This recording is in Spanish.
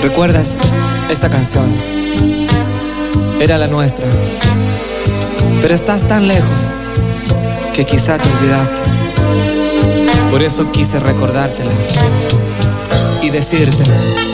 ¿Recuerdas esa canción? Era la nuestra. Pero estás tan lejos que quizá te olvidaste. Por eso quise recordártela y decírtela.